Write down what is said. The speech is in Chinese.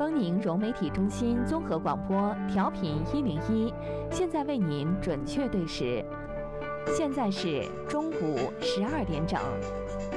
丰宁融媒体中心综合广播调频101，现在为您准确对时，现在是中午12点整。